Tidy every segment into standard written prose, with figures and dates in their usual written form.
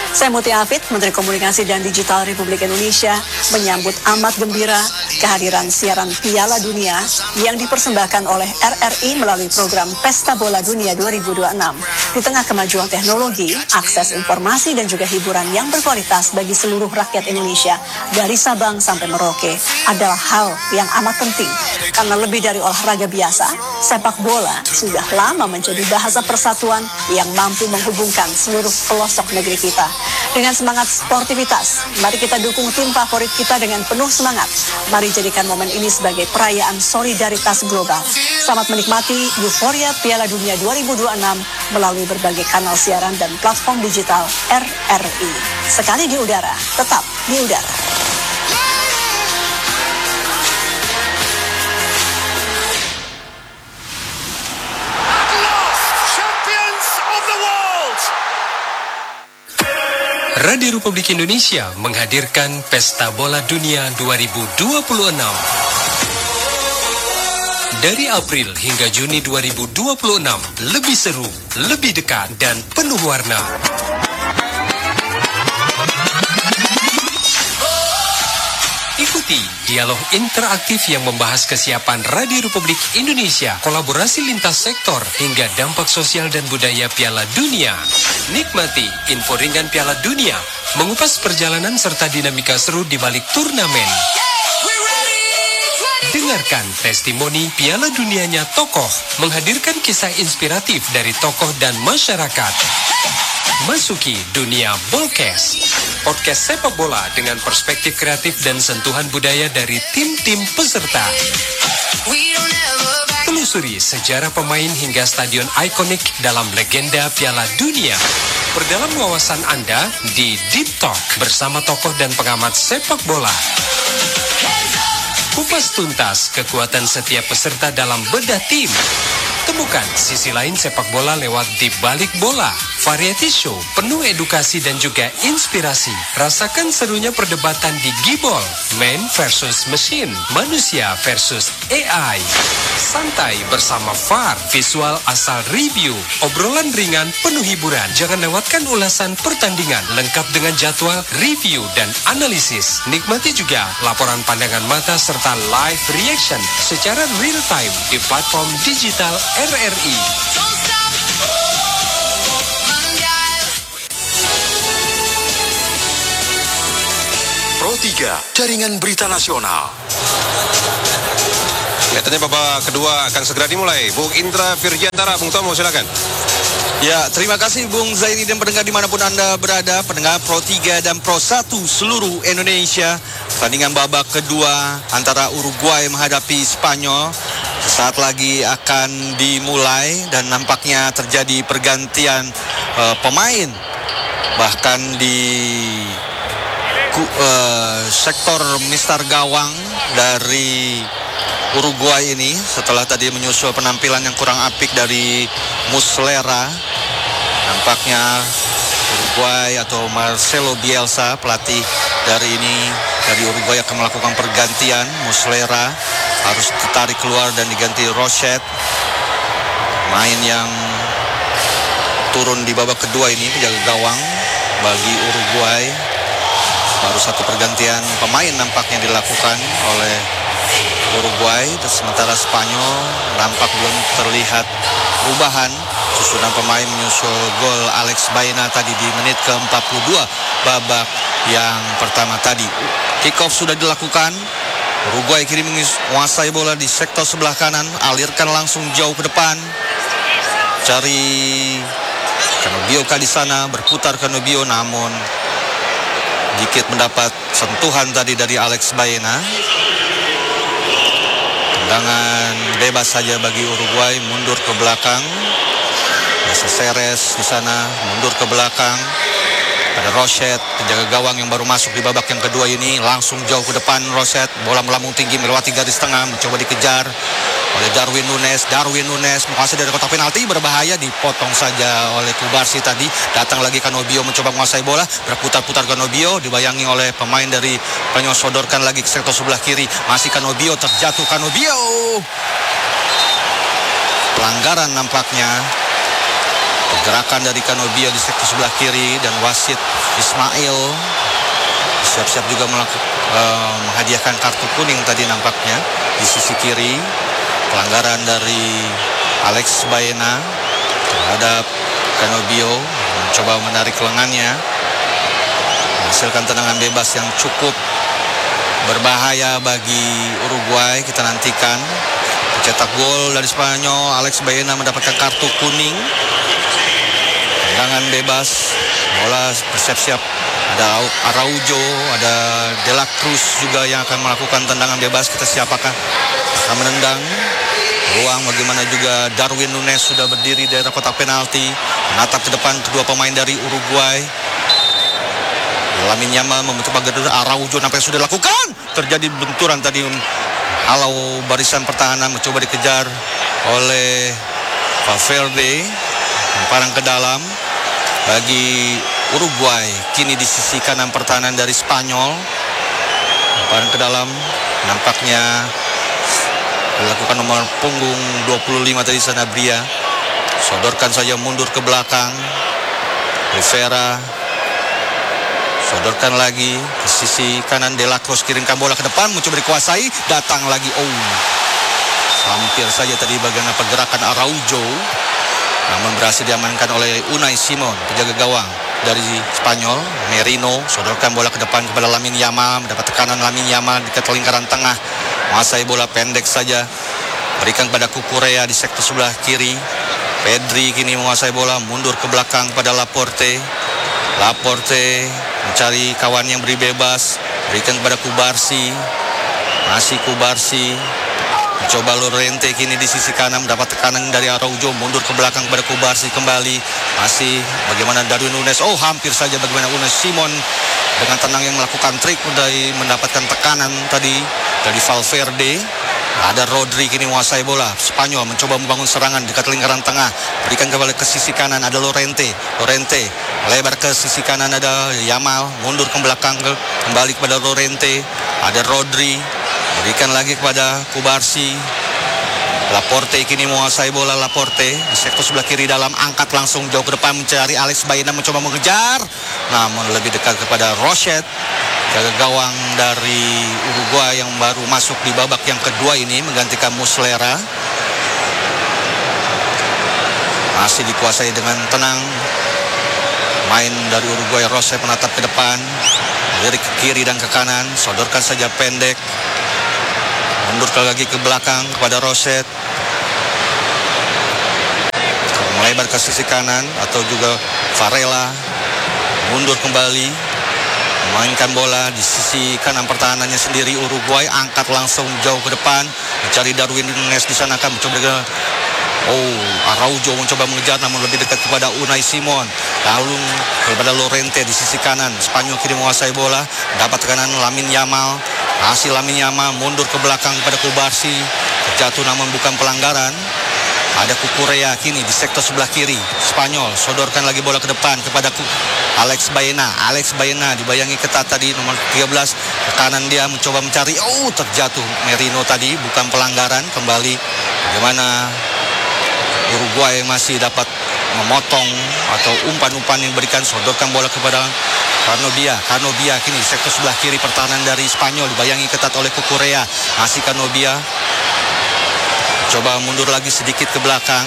Saya Muti Afid, Menteri Komunikasi dan Digital Republik Indonesia, menyambut amat gembira kehadiran siaran Piala Dunia yang dipersembahkan oleh RRI melalui program Pesta Bola Dunia 2026. Di tengah kemajuan teknologi, akses informasi dan juga hiburan yang berkualitas bagi seluruh rakyat Indonesia dari Sabang sampai Merauke adalah hal yang amat penting. Karena lebih dari olahraga biasa, sepak bola sudah lama menjadi bahasa persatuan yang mampu menghubungkan seluruh pelosok negeri kita. Dengan semangat sportivitas, mari kita dukung tim favorit kita dengan penuh semangat. Mari jadikan momen ini sebagai perayaan solidaritas global. Selamat menikmati euforia Piala Dunia 2026 melalui berbagai kanal siaran dan platform digital RRI. Sekali di udara, tetap di udara. Radio Republik Indonesia menghadirkan Pesta Bola Dunia 2026. Dari April hingga Juni 2026, lebih seru, lebih dekat, dan penuh warna. Ikuti dialog interaktif yang membahas kesiapan Radio Republik Indonesia, kolaborasi lintas sektor, hingga dampak sosial dan budaya Piala Dunia. Nikmati info ringan Piala Dunia, mengupas perjalanan serta dinamika seru di balik turnamen. Dengarkan testimoni Piala Dunianya tokoh, menghadirkan kisah inspiratif dari tokoh dan masyarakat. Masuki dunia Bolkes, podcast sepak bola dengan perspektif kreatif dan sentuhan budaya dari tim-tim peserta. Telusuri sejarah pemain hingga stadion ikonik dalam legenda Piala Dunia. Perdalam wawasan Anda di Deep Talk bersama tokoh dan pengamat sepak bola. Kupas tuntas kekuatan setiap peserta dalam bedah tim. Temukan sisi lain sepak bola lewat Di Balik Bola. Variety show penuh edukasi dan juga inspirasi. Rasakan serunya perdebatan di Gibol, man versus machine, manusia versus AI. Santai bersama VAR, visual asal review, obrolan ringan penuh hiburan. Jangan lewatkan ulasan pertandingan lengkap dengan jadwal, review, dan analisis. Nikmati juga laporan pandangan mata serta live reaction secara real time di platform digital RRI. Pro 3, Jaringan Berita Nasional. Kelihatannya babak kedua akan segera dimulai. Bung Indra Firjantara, Bung Tomo silakan. Ya, terima kasih Bung Zaini dan pendengar dimanapun Anda berada, pendengar Pro 3 dan Pro 1 seluruh Indonesia. Pertandingan babak kedua antara Uruguay menghadapi Spanyol saat lagi akan dimulai dan nampaknya terjadi pergantian pemain. Bahkan di sektor Mister Gawang dari Uruguay ini setelah tadi menyusul penampilan yang kurang apik dari Muslera, nampaknya Uruguay atau Marcelo Bielsa pelatih dari Uruguay akan melakukan pergantian. Muslera harus ditarik keluar dan diganti Rochet, main yang turun di babak kedua ini, penjaga gawang bagi Uruguay. Baru satu pergantian pemain nampaknya dilakukan oleh Uruguay, dan sementara Spanyol nampak belum terlihat perubahan. Susunan pemain menyusul gol Alex Baena tadi di menit ke-42 babak yang pertama tadi. Kick off sudah dilakukan. Uruguay kini menguasai bola di sektor sebelah kanan, alirkan langsung jauh ke depan. Cari Canobio di sana, berputar Canobio, namun dikit mendapat sentuhan tadi dari Alex Baena. Tendangan bebas saja bagi Uruguay, mundur ke belakang. Cesares di sana mundur ke belakang. Ada Rochet, penjaga gawang yang baru masuk di babak yang kedua ini, langsung jauh ke depan. Rochet, bola melambung tinggi melewati garis tengah, mencoba dikejar oleh Darwin Nunes menguasai dari kotak penalti, berbahaya, dipotong saja oleh Kubarsi tadi. Datang lagi Canobio mencoba menguasai bola, berputar-putar Canobio, dibayangi oleh pemain dari Spanyol, sodorkan lagi ke sektor sebelah kiri, masih Canobio, terjatuh Canobio. Pelanggaran nampaknya. Pergerakan dari Canobio di sektor sebelah kiri dan wasit Ismail siap-siap juga menghadiahkan kartu kuning tadi nampaknya di sisi kiri. Pelanggaran dari Alex Baena terhadap Canobio, mencoba menarik lengannya, menghasilkan tendangan bebas yang cukup berbahaya bagi Uruguay. Kita nantikan cetak gol dari Spanyol. Alex Baena mendapatkan kartu kuning. Tendangan bebas, bola bersiap-siap. Ada Araujo, ada De La Cruz juga yang akan melakukan tendangan bebas. Kita siapakah akan menendang. Ruang bagaimana juga Darwin Nunes sudah berdiri di daerah kotak penalti, menatap ke depan kedua pemain dari Uruguay. Lamine Yamal membentuk pagar Araujo, apa yang sudah dilakukan? Terjadi benturan tadi, halau barisan pertahanan, mencoba dikejar oleh Valverde, memparang ke dalam bagi Uruguay. Kini di sisi kanan pertahanan dari Spanyol, memparang ke dalam, nampaknya dilakukan nomor punggung 25 tadi Sanabria. Sodorkan saja mundur ke belakang. Rivera sodorkan lagi ke sisi kanan. De La Cruz kirimkan bola ke depan, mencoba dikuasai, datang lagi. Hampir saja tadi bagaimana pergerakan Araujo, namun berhasil diamankan oleh Unai Simon, penjaga gawang dari Spanyol. Merino sodorkan bola ke depan kepada Lamine Yamal, mendapat tekanan Lamine Yamal di lingkaran tengah, menguasai bola pendek saja, berikan kepada Cucurella di sektor sebelah kiri. Pedri kini menguasai bola, mundur ke belakang pada Laporte. Laporte mencari kawan yang beri bebas, berikan kepada Kubarsi. Masih Kubarsi, mencoba Llorente kini di sisi kanan, mendapat tekanan dari Araujo, mundur ke belakang kepada Kubarsi kembali. Masih bagaimana Darwin Nunes, hampir saja bagaimana Unai Simon dengan tenang yang melakukan trik, dari mendapatkan tekanan tadi dari Valverde. Ada Rodri kini menguasai bola. Spanyol mencoba membangun serangan dekat lingkaran tengah, berikan kembali ke sisi kanan, ada Llorente lebar ke sisi kanan, ada Yamal, mundur ke belakang kembali kepada Llorente. Ada Rodri, berikan lagi kepada Kubarsi. Laporte kini menguasai bola. Laporte di sektor sebelah kiri dalam, angkat langsung jauh ke depan, mencari Alex Baena, mencoba mengejar, namun lebih dekat kepada Rochet, jaga gawang dari Uruguay yang baru masuk di babak yang kedua ini, menggantikan Muslera. Masih dikuasai dengan tenang main dari Uruguay. Rochet menatap ke depan, dari ke kiri dan ke kanan, sodorkan saja pendek, mundur lagi ke belakang kepada Rochet, melebar ke sisi kanan, atau juga Varela mundur kembali, mainkan bola di sisi kanan pertahanannya sendiri. Uruguay angkat langsung jauh ke depan, mencari Darwin Nunes di sana, akan mencoba dengan Araujo mencoba mengejar, namun lebih dekat kepada Unai Simon, lalu kepada Llorente di sisi kanan. Spanyol kini menguasai bola, dapat tekanan Lamine Yamal. Hasil Lamine Yamal mundur ke belakang kepada Kubarsi, terjatuh namun bukan pelanggaran. Ada Cucurella kini di sektor sebelah kiri. Spanyol sodorkan lagi bola ke depan kepada Alex Baena. Alex Baena dibayangi ketat tadi, nomor 13 ke kanan, dia mencoba mencari, terjatuh Merino tadi, bukan pelanggaran. Kembali bagaimana Uruguay masih dapat memotong atau umpan-umpan yang berikan. Sodorkan bola kepada Canobia kini sektor sebelah kiri pertahanan dari Spanyol, dibayangi ketat oleh Cucurella. Masih Canobia, coba mundur lagi sedikit ke belakang.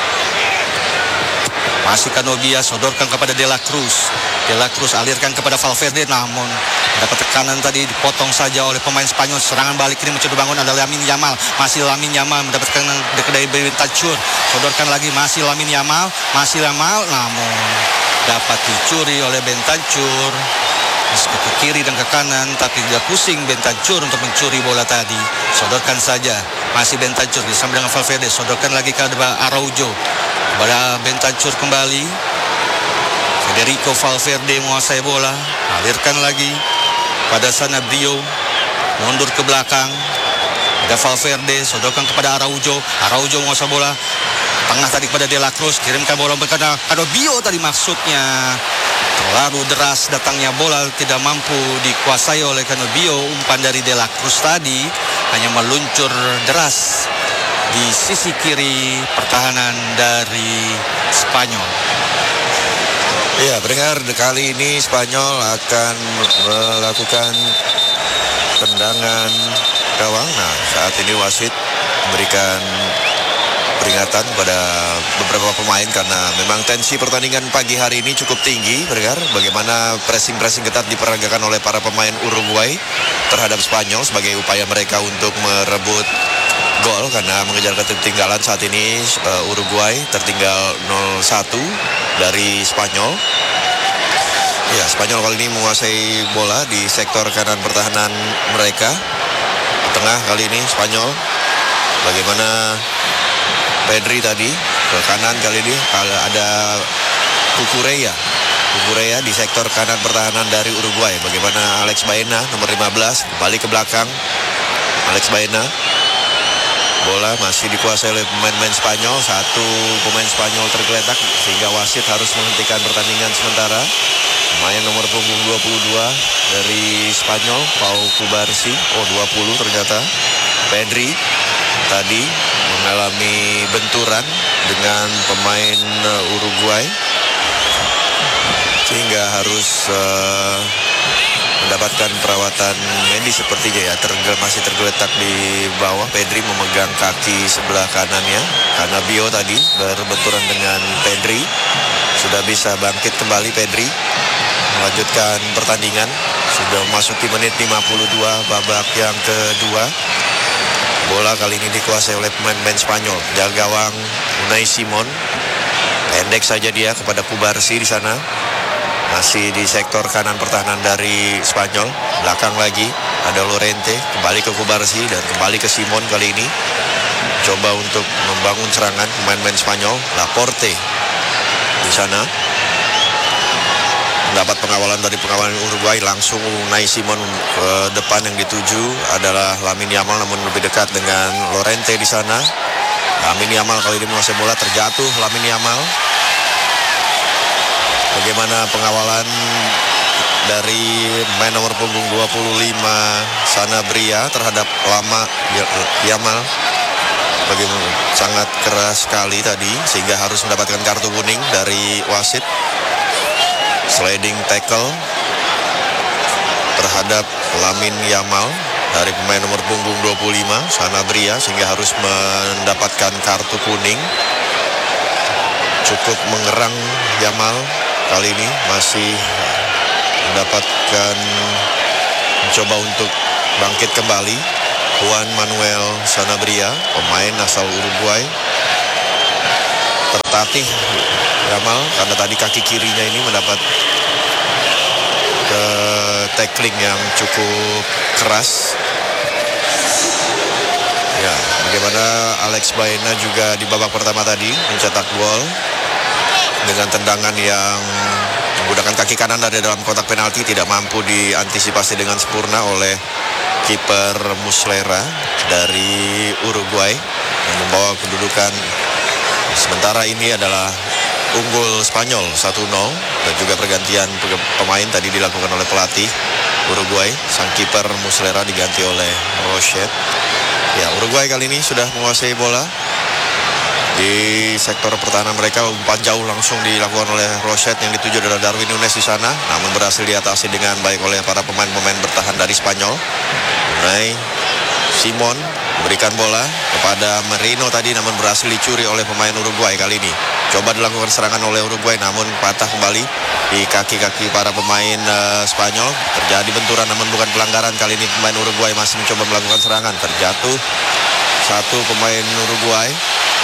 Masih Canobia, sodorkan kepada De La Cruz. De La Cruz alirkan kepada Valverde, namun dapat tekanan tadi, dipotong saja oleh pemain Spanyol. Serangan balik ini mencoba bangun adalah Lamine Yamal. Masih Lamine Yamal mendapatkan dari Bentancur. Sodorkan lagi, masih Lamine Yamal, namun dapat dicuri oleh Bentancur. Ke kiri dan ke kanan, tapi tidak pusing Bentancur untuk mencuri bola tadi. Sodorkan saja, masih Bentancur bersama dengan Valverde. Sodorkan lagi kepada Araujo, kepada Bentancur kembali. Federico Valverde menguasai bola, alirkan lagi pada Sanabria, mundur ke belakang. Ada Valverde, sodorkan kepada Araujo. Araujo menguasai bola tengah tadi kepada De La Cruz, kirimkan bola kepada Canobio tadi, maksudnya terlalu deras datangnya bola, tidak mampu dikuasai oleh Canobio. Umpan dari De La Cruz tadi hanya meluncur deras di sisi kiri pertahanan dari Spanyol. Ya, pendengar, kali ini Spanyol akan melakukan tendangan gawang. Nah, saat ini wasit memberikan peringatan pada beberapa pemain karena memang tensi pertandingan pagi hari ini cukup tinggi, pendengar. Bagaimana pressing ketat diperagakan oleh para pemain Uruguay terhadap Spanyol sebagai upaya mereka untuk merebut gol karena mengejar ketertinggalan. Saat ini Uruguay tertinggal 0-1 dari Spanyol. Ya, Spanyol kali ini menguasai bola di sektor kanan pertahanan mereka. Tengah kali ini Spanyol. Bagaimana Pedri tadi ke kanan, kali ini ada Cucurella di sektor kanan pertahanan dari Uruguay. Bagaimana Alex Baena nomor 15 kembali ke belakang. Alex Baena, bola masih dikuasai oleh pemain-pemain Spanyol. Satu pemain Spanyol tergeletak sehingga wasit harus menghentikan pertandingan sementara. Pemain nomor punggung 22 dari Spanyol, Pau Cubarsí. 20 ternyata. Pedri tadi mengalami benturan dengan pemain Uruguay sehingga harus mendapatkan perawatan medis sepertinya ya. Masih tergeletak di bawah. Pedri memegang kaki sebelah kanannya karena Bio tadi berbenturan dengan Pedri. Sudah bisa bangkit kembali Pedri melanjutkan pertandingan. Sudah memasuki menit 52 babak yang kedua. Bola kali ini dikuasai oleh pemain-pemain Spanyol. Jaga gawang Unai Simon. Pendek saja dia kepada Cubarsí di sana. Masih di sektor kanan pertahanan dari Spanyol. Belakang lagi ada Llorente. Kembali ke Cubarsí dan kembali ke Simon kali ini. Coba untuk membangun serangan pemain-pemain Spanyol. Laporte di sana. Mendapat pengawalan dari pengawalan Uruguay, langsung Unai Simon ke depan. Yang dituju adalah Lamine Yamal, namun lebih dekat dengan Llorente di sana. Lamine Yamal kali ini menguasai bola, terjatuh Lamine Yamal. Bagaimana pengawalan dari main nomor punggung 25 Sanabria terhadap Yamal. Bagaimana sangat keras sekali tadi sehingga harus mendapatkan kartu kuning dari wasit. Sliding tackle terhadap Lamine Yamal dari pemain nomor punggung 25 Sanabria sehingga harus mendapatkan kartu kuning. Cukup mengerang Yamal kali ini, masih mencoba untuk bangkit kembali. Juan Manuel Sanabria, pemain asal Uruguay, tertatih Yamal karena tadi kaki kirinya ini mendapat tackling yang cukup keras. Ya, bagaimana Alex Baena juga di babak pertama tadi mencetak gol dengan tendangan yang menggunakan kaki kanan dari dalam kotak penalti, tidak mampu diantisipasi dengan sempurna oleh kiper Muslera dari Uruguay yang membawa kedudukan sementara ini adalah unggul Spanyol 1-0. Dan juga pergantian pemain tadi dilakukan oleh pelatih Uruguay. Sang kiper Muslera diganti oleh Rochet. Ya, Uruguay kali ini sudah menguasai bola di sektor pertahanan mereka. Umpan jauh langsung dilakukan oleh Rochet, yang dituju adalah Darwin Núñez di sana, namun berhasil diatasi dengan baik oleh para pemain-pemain bertahan dari Spanyol. Unai Simon berikan bola kepada Merino tadi, namun berhasil dicuri oleh pemain Uruguay kali ini. Coba dilakukan serangan oleh Uruguay, namun patah kembali di kaki-kaki para pemain Spanyol. Terjadi benturan, namun bukan pelanggaran. Kali ini pemain Uruguay masih mencoba melakukan serangan. Terjatuh satu pemain Uruguay,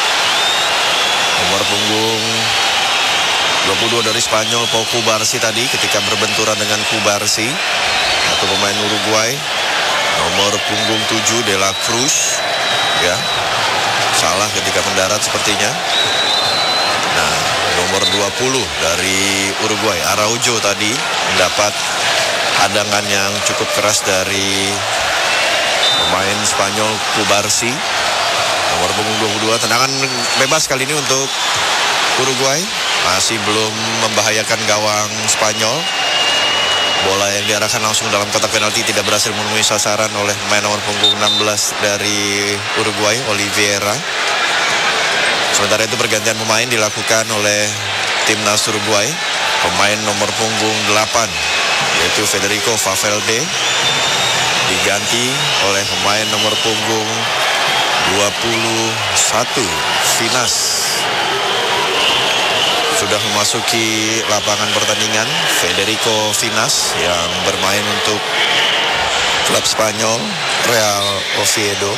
nomor punggung 22 dari Spanyol, Pau Cubarsí tadi ketika berbenturan dengan Cubarsí. Satu pemain Uruguay, nomor punggung 7 De La Cruz, ya, salah ketika mendarat sepertinya. Nah, nomor 20 dari Uruguay, Araujo tadi mendapat hadangan yang cukup keras dari pemain Spanyol Cubarsí. Nomor punggung 22, tendangan bebas kali ini untuk Uruguay, masih belum membahayakan gawang Spanyol. Bola yang diarahkan langsung dalam kotak penalti tidak berhasil menemui sasaran oleh pemain nomor punggung 16 dari Uruguay, Oliveira. Sementara itu pergantian pemain dilakukan oleh timnas Uruguay. pemain nomor punggung 8 yaitu Federico Valverde diganti oleh pemain nomor punggung 21 Vinas. Sudah memasuki lapangan pertandingan Federico Vinas yang bermain untuk klub Spanyol Real Oviedo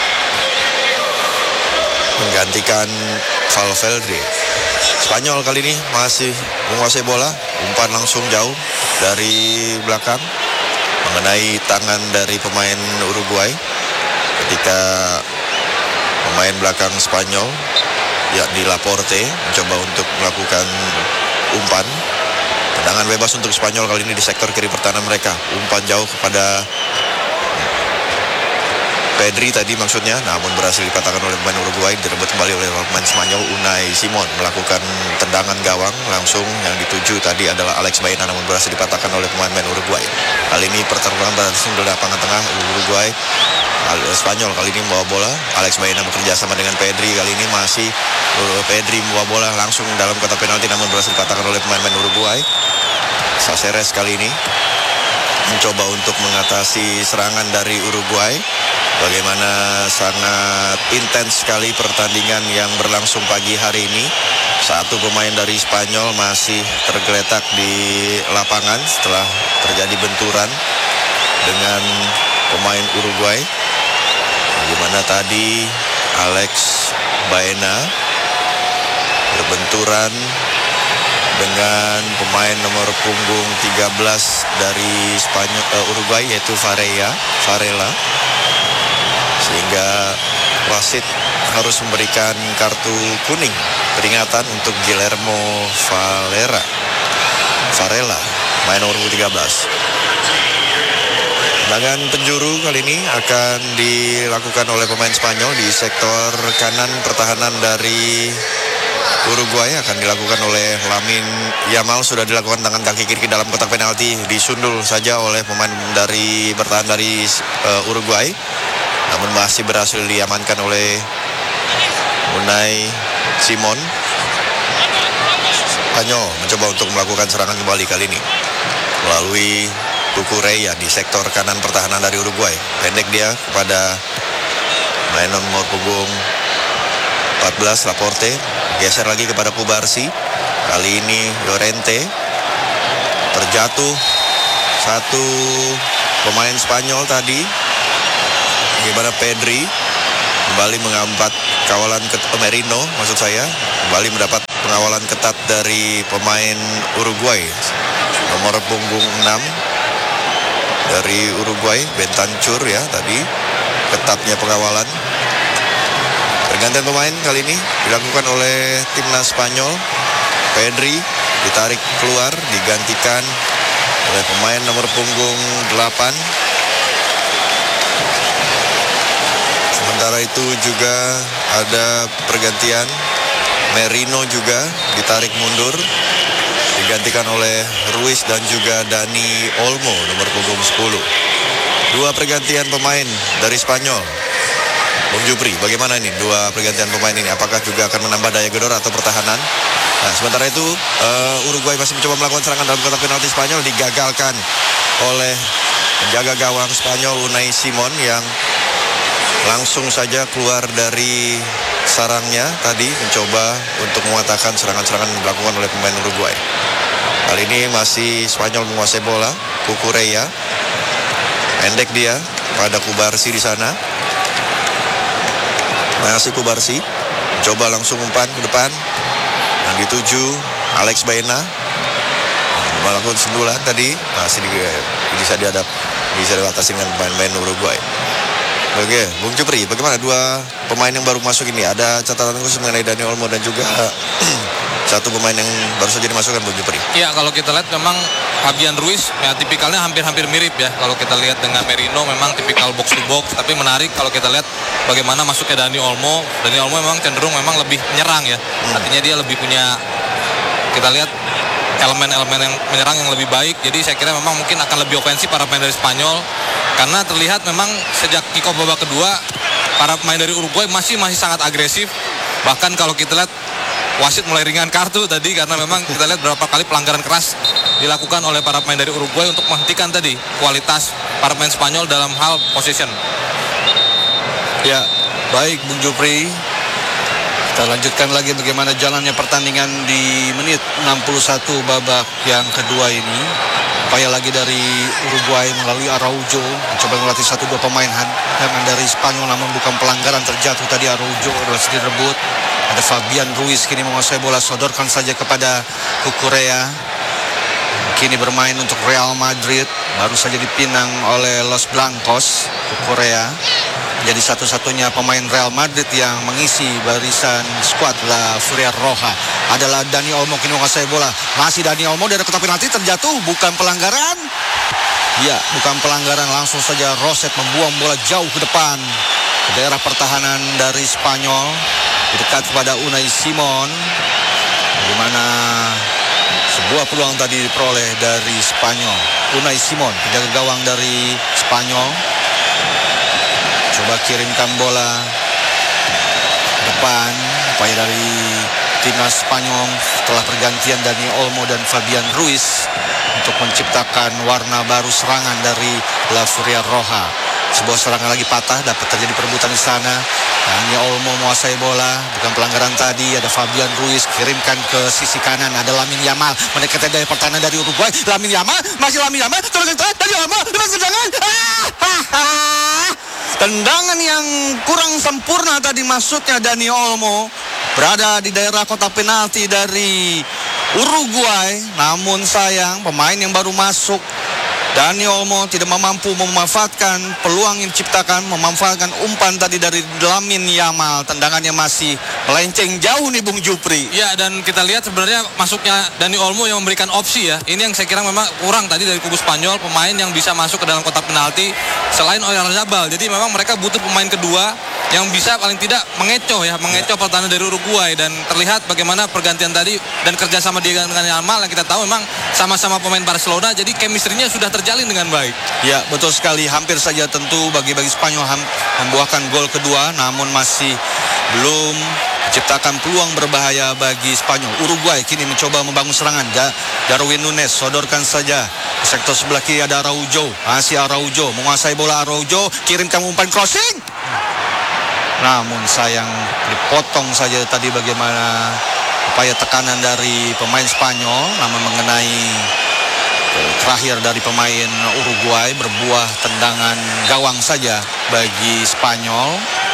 menggantikan Valverde. Spanyol kali ini masih menguasai bola, umpan langsung jauh dari belakang mengenai tangan dari pemain Uruguay ketika pemain belakang Spanyol yakni Laporte mencoba untuk melakukan umpan. Tendangan bebas untuk Spanyol kali ini di sektor kiri pertahanan mereka. Umpan jauh kepada Pedri tadi maksudnya, namun berhasil dipatahkan oleh pemain Uruguay. Direbut kembali oleh pemain Spanyol. Unai Simon melakukan tendangan gawang langsung, yang dituju tadi adalah Alex Baena, namun berhasil dipatahkan oleh pemain Uruguay. Kali ini pertarungan berlangsung di lapangan tengah Uruguay. Spanyol kali ini membawa bola. Alex Baena bekerja sama dengan Pedri. Kali ini masih Pedri membawa bola langsung dalam kotak penalti, namun berhasil dipatahkan oleh pemain Uruguay. Saceres kali ini mencoba untuk mengatasi serangan dari Uruguay. Bagaimana sangat intens sekali pertandingan yang berlangsung pagi hari ini. Satu pemain dari Spanyol masih tergeletak di lapangan setelah terjadi benturan dengan pemain Uruguay. Bagaimana tadi Alex Baena berbenturan dengan pemain nomor punggung 13 dari Uruguay yaitu Varela, sehingga wasit harus memberikan kartu kuning peringatan untuk Guillermo Varela, main nomor 13. Tendangan penjuru kali ini akan dilakukan oleh pemain Spanyol di sektor kanan pertahanan dari Uruguay. Akan dilakukan oleh Lamine Yamal. Sudah dilakukan tangan kaki kiri dalam kotak penalti, disundul saja oleh pemain dari bertahan dari Uruguay, namun masih berhasil diamankan oleh Unai Simon. Spanyol mencoba untuk melakukan serangan kembali kali ini melalui Cucurella di sektor kanan pertahanan dari Uruguay. Pendek dia kepada pemain nomor punggung 14 Laporte. Geser lagi kepada Cubarsí. Kali ini Llorente. Terjatuh satu pemain Spanyol tadi. Bagaimana Pedri kembali mengambat kawalan Merino, maksud saya kembali mendapat pengawalan ketat dari pemain Uruguay. Nomor punggung 6 dari Uruguay, Bentancur ya tadi, ketatnya pengawalan. Pergantian pemain kali ini dilakukan oleh timnas Spanyol. Pedri ditarik keluar, digantikan oleh pemain nomor punggung 8. Sementara itu juga ada pergantian, Merino juga ditarik mundur, digantikan oleh Ruiz dan juga Dani Olmo nomor punggung 10. Dua pergantian pemain dari Spanyol. Bung Jupri, bagaimana ini dua pergantian pemain ini? Apakah juga akan menambah daya gedor atau pertahanan? Nah, sementara itu Uruguay masih mencoba melakukan serangan dalam kotak penalti Spanyol, digagalkan oleh penjaga gawang Spanyol Unai Simon yang langsung saja keluar dari sarangnya tadi, mencoba untuk mengatakan serangan-serangan yang dilakukan oleh pemain Uruguay. Kali ini masih Spanyol menguasai bola. Cucurella pendek dia pada Cubarsí di sana. Masih Cubarsí coba langsung umpan ke depan yang dituju Alex Baena, melakukan sundulan tadi, masih bisa diatasi dengan pemain Uruguay. Oke, Bung Jupri, bagaimana dua pemain yang baru masuk ini? Ada catatan khusus mengenai Dani Olmo dan juga satu pemain yang baru saja dimasukkan, Bung Jupri. Ya, kalau kita lihat memang Fabian Ruiz ya tipikalnya hampir-hampir mirip ya. Kalau kita lihat dengan Merino memang tipikal box to box, tapi menarik kalau kita lihat bagaimana masuknya Dani Olmo. Dani Olmo memang cenderung memang lebih menyerang ya. Artinya dia lebih punya, kita lihat elemen-elemen yang menyerang yang lebih baik. Jadi saya kira memang mungkin akan lebih ofensif para pemain dari Spanyol, karena terlihat memang sejak kick off babak kedua para pemain dari Uruguay masih sangat agresif. Bahkan kalau kita lihat wasit mulai ringan kartu tadi karena memang kita lihat berapa kali pelanggaran keras dilakukan oleh para pemain dari Uruguay untuk menghentikan tadi kualitas para pemain Spanyol dalam hal possession. Ya, baik Bung Jupri. Kita lanjutkan lagi bagaimana jalannya pertandingan di menit 61 babak yang kedua ini. Upaya lagi dari Uruguay melalui Araujo mencoba melatih 1-2 pemain dari Spanyol, namun bukan pelanggaran, terjatuh tadi Araujo, berhasil direbut. Ada Fabian Ruiz kini menguasai bola, sodorkan saja kepada Cucurella. Kini bermain untuk Real Madrid, baru saja dipinang oleh Los Blancos. Cucurella jadi satu-satunya pemain Real Madrid yang mengisi barisan skuad La Furia Roja. Adalah Dani Olmo kini menguasai bola. Masih Dani Olmo dari kotak penalti, terjatuh, bukan pelanggaran. Ya, bukan pelanggaran, langsung saja Roset membuang bola jauh ke depan ke daerah pertahanan dari Spanyol, dekat kepada Unai Simon. Bagaimana sebuah peluang tadi diperoleh dari Spanyol. Unai Simon, penjaga gawang dari Spanyol, coba kirimkan bola depan. Upaya dari timnas Spanyol setelah pergantian Dani Olmo dan Fabian Ruiz untuk menciptakan warna baru serangan dari La Furia Roja. Sebuah serangan lagi patah, dapat terjadi perebutan di sana. Dani Olmo menguasai bola, bukan pelanggaran tadi. Ada Fabian Ruiz, kirimkan ke sisi kanan. Ada Lamine Yamal, mendekati dari pertahanan dari Uruguay. Lamine Yamal, masih Lamine Yamal, terus Dani Olmo, lepas tendangan. Tendangan yang kurang sempurna tadi, maksudnya Dani Olmo berada di daerah kotak penalti dari Uruguay. Namun sayang, pemain yang baru masuk, Dani Olmo, tidak mampu memanfaatkan peluang yang diciptakan, memanfaatkan umpan tadi dari Lamine Yamal. Tendangannya masih melenceng jauh nih Bung Jupri. Ya, dan kita lihat sebenarnya masuknya Dani Olmo yang memberikan opsi ya. Ini yang saya kira memang kurang tadi dari kubu Spanyol, pemain yang bisa masuk ke dalam kotak penalti selain Oyarzabal. Jadi memang mereka butuh pemain kedua yang bisa paling tidak mengecoh pertahanan dari Uruguay. Dan terlihat bagaimana pergantian tadi dan kerjasama dia dengan Yamal yang kita tahu memang sama-sama pemain Barcelona, jadi chemistry-nya sudah terjalin dengan baik. Ya, betul sekali. Hampir saja tentu bagi Spanyol membuahkan gol kedua, namun masih belum menciptakan peluang berbahaya bagi Spanyol. Uruguay kini mencoba membangun serangan. Darwin Núñez sodorkan saja ke sektor sebelah kiri, ada Araujo. Masih Araujo, menguasai bola Araujo, kirimkan umpan crossing. Namun sayang, dipotong saja tadi bagaimana upaya tekanan dari pemain Spanyol, namun mengenai terakhir dari pemain Uruguay, berbuah tendangan gawang saja bagi Spanyol.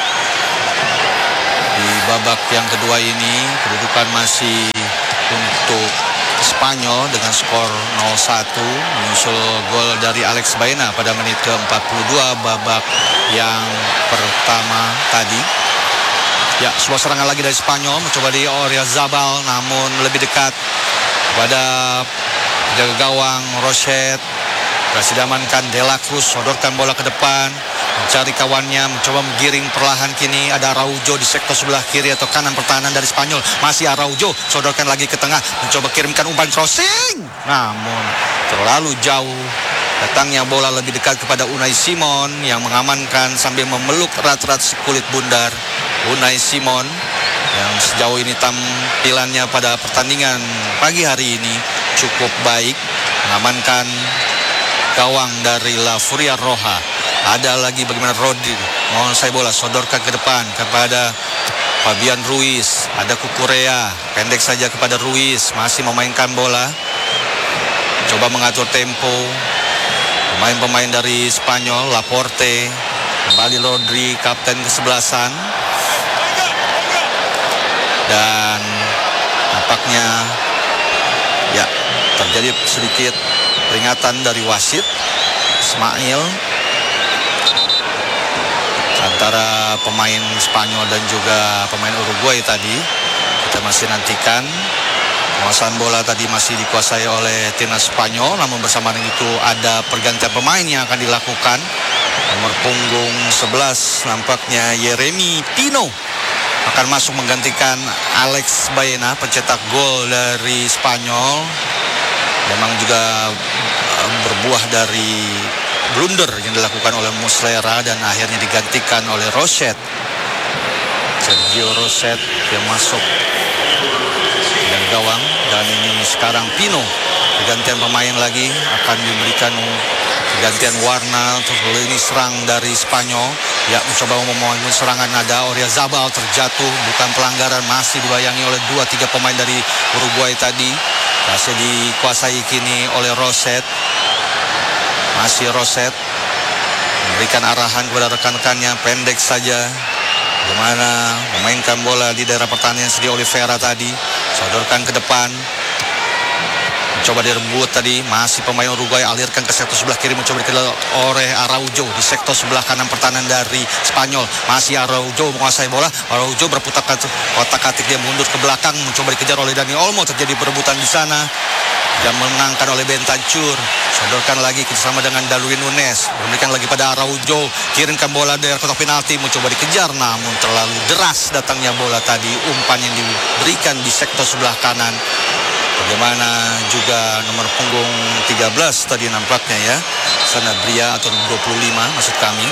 Di babak yang kedua ini kedudukan masih untuk Spanyol dengan skor 0-1, menyusul gol dari Alex Baena pada menit ke-42 babak yang pertama tadi. Ya, sebuah serangan lagi dari Spanyol, mencoba di Oyarzabal, namun lebih dekat kepada penjaga gawang Roset. Berhasil diamankan De La Cruz, sodorkan bola ke depan, mencari kawannya, mencoba menggiring perlahan. Kini ada Araujo di sektor sebelah kiri atau kanan pertahanan dari Spanyol. Masih Araujo, sodorkan lagi ke tengah, mencoba kirimkan umpan crossing, namun terlalu jauh. Datangnya bola lebih dekat kepada Unai Simon yang mengamankan sambil memeluk erat-erat si kulit bundar. Unai Simon yang sejauh ini tampilannya pada pertandingan pagi hari ini cukup baik, mengamankan gawang dari La Furia Roja. Ada lagi bagaimana Rodri menguasai bola, sodorkan ke depan kepada Fabian Ruiz. Ada Cucurella, pendek saja kepada Ruiz, masih memainkan bola, coba mengatur tempo. Pemain-pemain dari Spanyol, Laporte, kembali Rodri, kapten kesebelasan. Dan nampaknya ya terjadi sedikit peringatan dari wasit Ismail antara pemain Spanyol dan juga pemain Uruguay tadi. Kita masih nantikan. Penguasaan bola tadi masih dikuasai oleh timnas Spanyol, namun bersamaan itu ada pergantian pemain yang akan dilakukan. Nomor punggung 11 nampaknya Yeremy Pino akan masuk menggantikan Alex Baena, pencetak gol dari Spanyol. Memang juga berbuah dari blunder yang dilakukan oleh Muslera dan akhirnya digantikan oleh Roset. Sergio Roset yang masuk gawang. Dan ini sekarang Pino, pergantian pemain lagi, akan diberikan pergantian warna untuk lini serang dari Spanyol. Ya, mencoba membangun serangan, ada Oyarzabal terjatuh, bukan pelanggaran, masih dibayangi oleh 2-3 pemain dari Uruguay tadi. Masih dikuasai kini oleh Roset. Masih Roset memberikan arahan kepada rekan-rekannya, pendek saja. Bagaimana memainkan bola di daerah pertahanan yang sedia Oliveira tadi. Sodorkan ke depan. Coba direbut tadi, masih pemain Uruguay, alirkan ke sektor sebelah kiri, mencoba dikejar oleh Araujo di sektor sebelah kanan pertahanan dari Spanyol. Masih Araujo menguasai bola, Araujo berputar kotak-katik, dia mundur ke belakang, mencoba dikejar oleh Dani Olmo, terjadi perebutan di sana dan menangkan oleh Bentancur. Sodorkan lagi bersama dengan Darwin Nunes, memberikan lagi pada Araujo, kirimkan bola dari kotak penalti, mencoba dikejar, namun terlalu deras datangnya bola tadi, umpan yang diberikan di sektor sebelah kanan. Bagaimana juga nomor punggung 13 tadi nampaknya ya, Sanabria atau 25 maksud kami.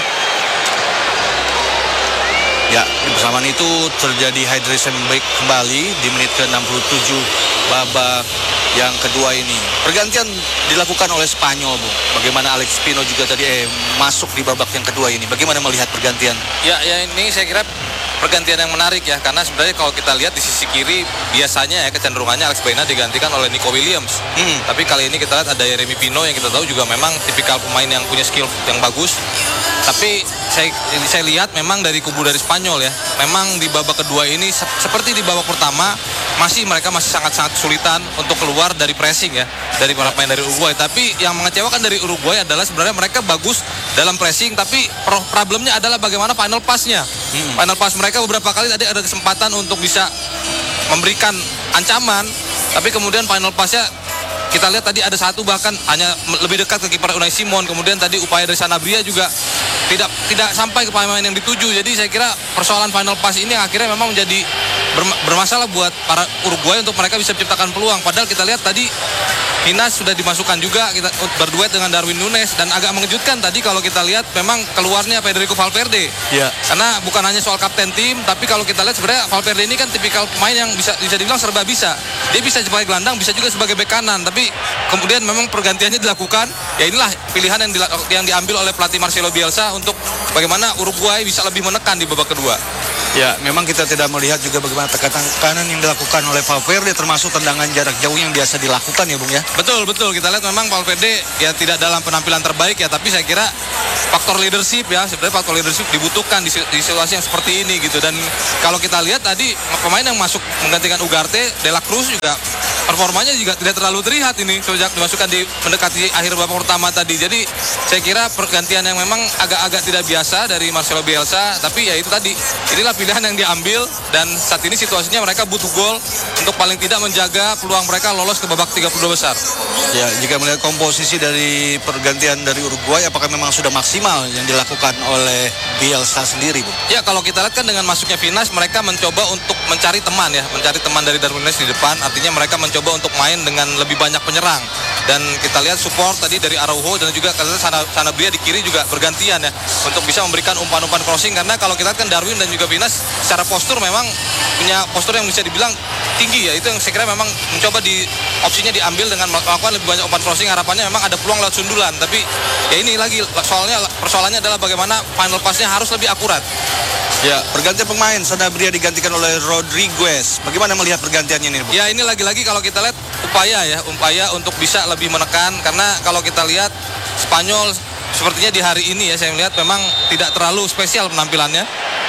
Ya, di bersamaan itu terjadi hydration break kembali di menit ke-67 babak yang kedua ini. Pergantian dilakukan oleh Spanyol, Bu. Bagaimana Alex Pino juga tadi masuk di babak yang kedua ini. Bagaimana melihat pergantian? Ya ini saya kira pergantian yang menarik ya, karena sebenarnya kalau kita lihat di sisi kiri biasanya ya kecenderungannya Alex Baena digantikan oleh Nico Williams. Tapi kali ini kita lihat ada Yeremy Pino yang kita tahu juga memang tipikal pemain yang punya skill yang bagus. Tapi saya lihat memang dari kubu dari Spanyol ya, memang di babak kedua ini seperti di babak pertama mereka masih sangat-sangat kesulitan untuk keluar dari pressing ya, dari para pemain dari Uruguay. Tapi yang mengecewakan dari Uruguay adalah sebenarnya mereka bagus dalam pressing, tapi problemnya adalah bagaimana final pass-nya. Final pass mereka beberapa kali tadi ada kesempatan untuk bisa memberikan ancaman, tapi kemudian final pass-nya kita lihat tadi ada satu bahkan hanya lebih dekat ke kiper Unai Simon. Kemudian tadi upaya dari Sanabria juga tidak sampai ke pemain yang dituju. Jadi saya kira persoalan final pass ini akhirnya memang menjadi bermasalah buat para Uruguay untuk mereka bisa menciptakan peluang. Padahal kita lihat tadi Hinas sudah dimasukkan juga, kita berduet dengan Darwin Nunes, dan agak mengejutkan tadi kalau kita lihat memang keluarnya Federico Valverde. Ya. Karena bukan hanya soal kapten tim, tapi kalau kita lihat sebenarnya Valverde ini kan tipikal pemain yang bisa dibilang serba bisa. Dia bisa sebagai gelandang, bisa juga sebagai bek kanan, tapi kemudian memang pergantiannya dilakukan. Ya inilah pilihan yang diambil oleh pelatih Marcelo Bielsa untuk bagaimana Uruguay bisa lebih menekan di babak kedua. Ya, memang kita tidak melihat juga bagaimana tekanan yang dilakukan oleh Valverde, termasuk tendangan jarak jauh yang biasa dilakukan ya, Bung ya. Betul. Kita lihat memang Valverde ya tidak dalam penampilan terbaik ya, tapi saya kira faktor leadership ya, sebenarnya faktor leadership dibutuhkan di situasi yang seperti ini gitu. Dan kalau kita lihat tadi pemain yang masuk menggantikan Ugarte, De La Cruz juga performanya juga tidak terlalu terlihat ini sejak dimasukkan di mendekati akhir babak pertama tadi. Jadi saya kira pergantian yang memang agak-agak tidak biasa dari Marcelo Bielsa, tapi ya itu tadi, inilah pilihan yang diambil, dan saat ini situasinya mereka butuh gol untuk paling tidak menjaga peluang mereka lolos ke babak 32 besar. Ya, jika melihat komposisi dari pergantian dari Uruguay, apakah memang sudah maksimal yang dilakukan oleh Bielsa sendiri, Bu? Ya, kalau kita lihat kan dengan masuknya Vinas, mereka mencoba untuk mencari teman dari Darwin Nunes di depan, artinya mereka mencoba untuk main dengan lebih banyak penyerang. Dan kita lihat support tadi dari Araujo dan juga Sanabria di kiri juga bergantian ya, untuk bisa memberikan umpan-umpan crossing, karena kalau kita lihat kan Darwin dan juga Vinas secara postur memang punya postur yang bisa dibilang tinggi ya. Itu yang saya kira memang mencoba opsinya diambil dengan melakukan lebih banyak umpan crossing, harapannya memang ada peluang lewat sundulan. Tapi ya ini lagi persoalannya adalah bagaimana final pass-nya harus lebih akurat. Ya, pergantian pemain, Sanabria digantikan oleh Rodriguez. Bagaimana melihat pergantiannya ini, Bu? Ya, ini lagi-lagi kalau kita lihat upaya untuk bisa lebih menekan, karena kalau kita lihat Spanyol sepertinya di hari ini ya, saya melihat memang tidak terlalu spesial penampilannya.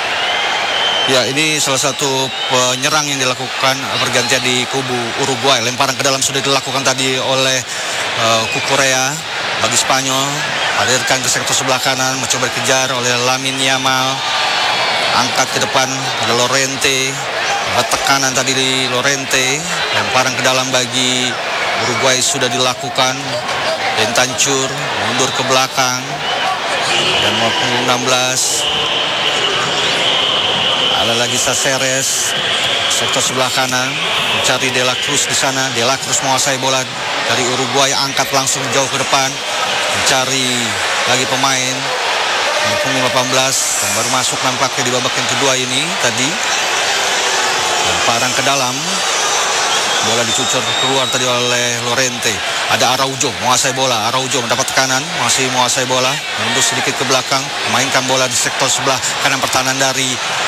Ya, ini salah satu penyerang yang dilakukan pergantian di kubu Uruguay. Lemparan ke dalam sudah dilakukan tadi oleh Cucurella bagi Spanyol. Alirkan ke sektor sebelah kanan, mencoba dikejar oleh Lamine Yamal. Angkat ke depan, ada Llorente. Tekanan tadi di Llorente. Lemparan ke dalam bagi Uruguay sudah dilakukan. Bentancur mundur ke belakang. Dan nomor 16. Ada lagi Saceres, sektor sebelah kanan, mencari De La Cruz di sana. De La Cruz menguasai bola dari Uruguay, angkat langsung jauh ke depan, mencari lagi pemain. Punggung 18 yang baru masuk nampaknya di babak yang kedua ini tadi. Lemparan ke dalam, Bola dicucur keluar tadi oleh Lorente. Ada Araujo menguasai bola. Araujo mendapat tekanan, masih menguasai bola. Mundur sedikit ke belakang, memainkan bola di sektor sebelah kanan pertahanan dari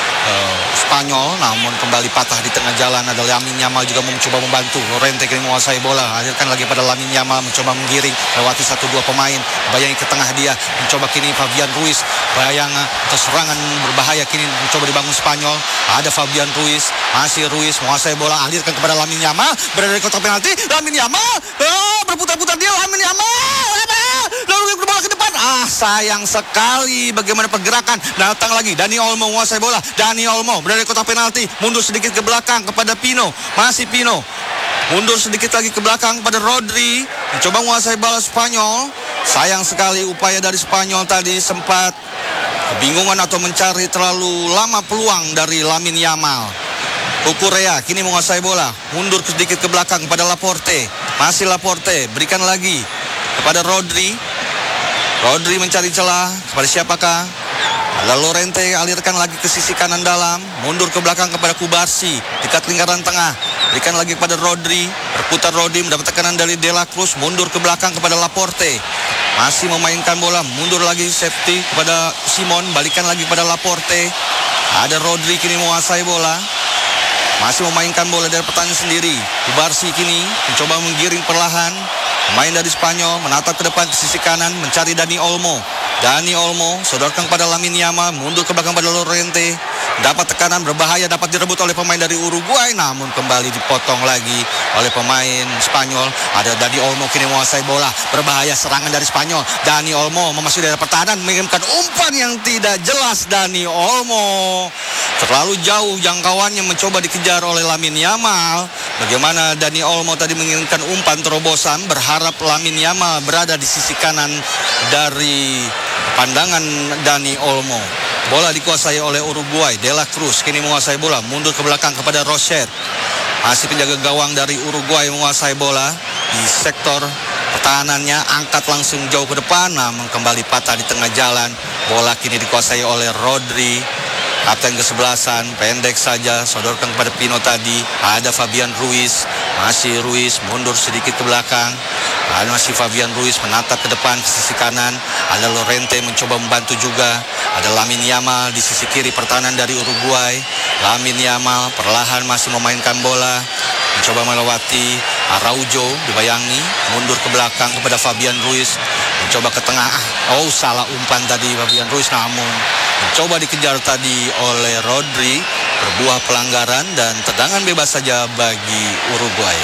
Spanyol, namun kembali patah di tengah jalan. Ada Lamine Yamal juga mencoba membantu. Lorente kini menguasai bola, hadirkan lagi pada Lamine Yamal, mencoba menggiring lewati 1-2 pemain, bayangi ke tengah dia, mencoba kini Fabian Ruiz, bayang serangan berbahaya kini mencoba dibangun Spanyol. Ada Fabian Ruiz, masih Ruiz menguasai bola, alirkan kepada Lamine Yamal, berada di kotak penalti. Lamine Yamal berputar-putar dia, Lamine Yamal lalu bola ke depan. Sayang sekali bagaimana pergerakan. Datang lagi Dani Olmo menguasai bola. Dani Olmo berada di kotak penalti, mundur sedikit ke belakang kepada Pino. Masih Pino mundur sedikit lagi ke belakang pada Rodri, mencoba menguasai bola Spanyol. Sayang sekali upaya dari Spanyol tadi, sempat kebingungan atau mencari terlalu lama peluang dari Lamine Yamal. Cucurella kini menguasai bola, mundur sedikit ke belakang kepada Laporte. Masih Laporte, berikan lagi kepada Rodri. Rodri mencari celah kepada siapakah? Ada Lorente, alirkan lagi ke sisi kanan dalam, mundur ke belakang kepada Kubarsi, dekat lingkaran tengah, berikan lagi kepada Rodri, berputar Rodri, mendapat tekanan dari De La Cruz, mundur ke belakang kepada Laporte, masih memainkan bola, mundur lagi safety kepada Simon, balikan lagi kepada Laporte. Ada Rodri kini menguasai bola, masih memainkan bola dari pertahanan sendiri. Kubarsi kini mencoba menggiring perlahan, pemain dari Spanyol menatap ke depan ke sisi kanan, mencari Dani Olmo. Dani Olmo sodorkan kepada Lamine Yamal, mundur ke belakang pada Lorente, dapat tekanan berbahaya, dapat direbut oleh pemain dari Uruguay, namun kembali dipotong lagi oleh pemain Spanyol. Ada Dani Olmo kini menguasai bola, berbahaya serangan dari Spanyol. Dani Olmo memasuki daerah pertahanan, mengirimkan umpan yang tidak jelas. Dani Olmo terlalu jauh jangkauannya, mencoba dikejar oleh Lamine Yamal. Bagaimana Dani Olmo tadi mengirimkan umpan terobosan, berharap Lamine Yamal berada di sisi kanan dari pandangan Dani Olmo. Bola dikuasai oleh Uruguay. De La Cruz kini menguasai bola, mundur ke belakang kepada Rocher. Masih penjaga gawang dari Uruguay menguasai bola di sektor pertahanannya, angkat langsung jauh ke depan, namun kembali patah di tengah jalan. Bola kini dikuasai oleh Rodri, kapten kesebelasan, pendek saja, sodorkan kepada Pino tadi. Ada Fabian Ruiz, masih Ruiz mundur sedikit ke belakang. Ada masih Fabian Ruiz menatap ke depan ke sisi kanan. Ada Lorente mencoba membantu juga. Ada Lamine Yamal di sisi kiri pertahanan dari Uruguay. Lamine Yamal perlahan masih memainkan bola, mencoba melewati Araujo, dibayangi, mundur ke belakang kepada Fabian Ruiz, mencoba ke tengah. Salah umpan tadi Fabian Ruiz, namun mencoba dikejar tadi oleh Rodri, berbuah pelanggaran dan tendangan bebas saja bagi Uruguay.